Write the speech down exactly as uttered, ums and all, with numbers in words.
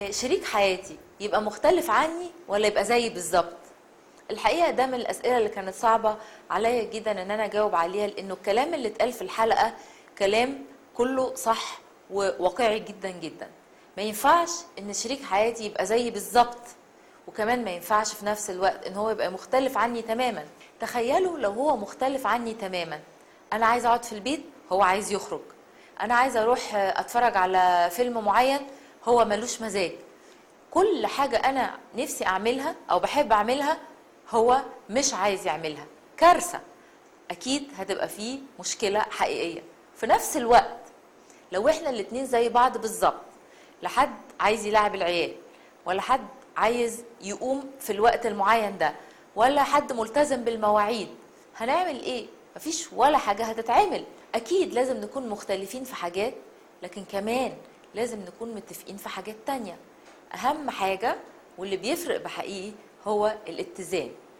شريك حياتي يبقى مختلف عني ولا يبقى زيي بالظبط؟ الحقيقه ده من الاسئله اللي كانت صعبه عليا جدا ان انا اجاوب عليها، لانه الكلام اللي اتقال في الحلقه كلام كله صح وواقعي جدا جدا. ما ينفعش ان شريك حياتي يبقى زيي بالظبط، وكمان ما ينفعش في نفس الوقت ان هو يبقى مختلف عني تماما. تخيلوا لو هو مختلف عني تماما، انا عايزه اقعد في البيت هو عايز يخرج، انا عايزه اروح اتفرج على فيلم معين هو ملوش مزاج، كل حاجة أنا نفسي أعملها أو بحب أعملها هو مش عايز يعملها. كارثة، أكيد هتبقى فيه مشكلة حقيقية. في نفس الوقت لو إحنا الاتنين زي بعض بالظبط، لا حد عايز يلعب العيال ولا حد عايز يقوم في الوقت المعين ده ولا حد ملتزم بالمواعيد، هنعمل إيه؟ مفيش ولا حاجة هتتعمل. أكيد لازم نكون مختلفين في حاجات، لكن كمان لازم نكون متفقين في حاجات تانية. اهم حاجة واللي بيفرق بحقيقي هو الاتزان.